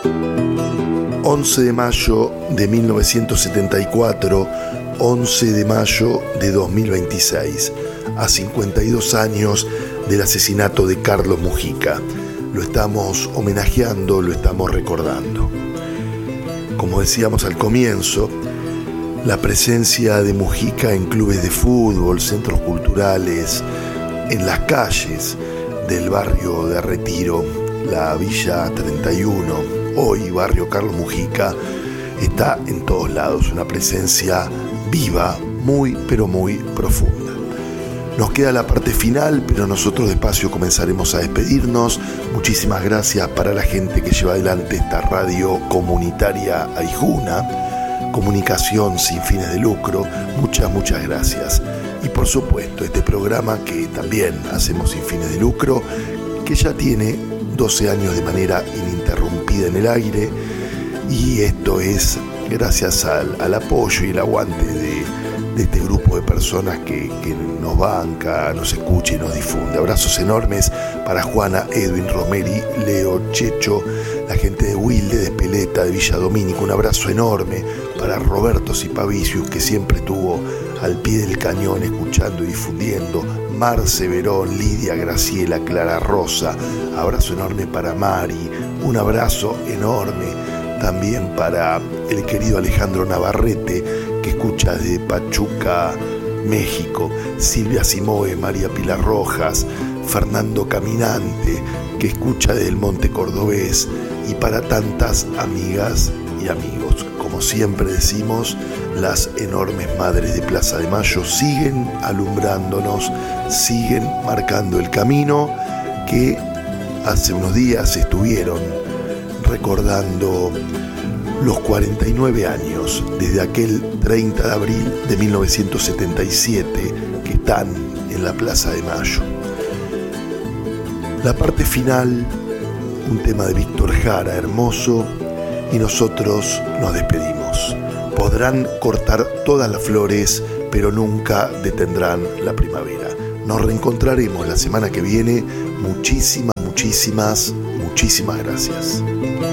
11 de mayo de 1974, 11 de mayo de 2026, a 52 años del asesinato de Carlos Mujica. Lo estamos homenajeando, lo estamos recordando. Como decíamos al comienzo, la presencia de Mujica en clubes de fútbol, centros culturales, en las calles del barrio de Retiro, la Villa 31, hoy barrio Carlos Mujica, está en todos lados, una presencia viva, muy pero muy profunda. Nos queda la parte final, pero nosotros despacio comenzaremos a despedirnos. Muchísimas gracias para la gente que lleva adelante esta radio comunitaria Aijuna, comunicación sin fines de lucro. Muchas gracias. Y por supuesto, este programa que también hacemos sin fines de lucro, que ya tiene 12 años de manera ininterrumpida en el aire, y esto es gracias al apoyo y el aguante de este grupo de personas que nos banca, nos escucha y nos difunde. Abrazos enormes para Juana, Edwin, Romeri, Leo, Checho, la gente de Wilde, de Espeleta, de Villa Domínico. Un abrazo enorme para Roberto Cipavicius, que siempre estuvo al pie del cañón escuchando y difundiendo. Marce Verón, Lidia, Graciela, Clara Rosa. Abrazo enorme para Mari. Un abrazo enorme también para el querido Alejandro Navarrete, que escucha de Pachuca, México. Silvia Simoe, María Pilar Rojas, Fernando Caminante, que escucha del Monte Cordobés, y para tantas amigas y amigos. Como siempre decimos, las enormes madres de Plaza de Mayo siguen alumbrándonos, siguen marcando el camino que hace unos días estuvieron recordando los 49 años desde aquel 30 de abril de 1977 que están en la Plaza de Mayo. La parte final, un tema de Víctor Jara, hermoso, y nosotros nos despedimos. Podrán cortar todas las flores, pero nunca detendrán la primavera. Nos reencontraremos la semana que viene. Muchísimas gracias.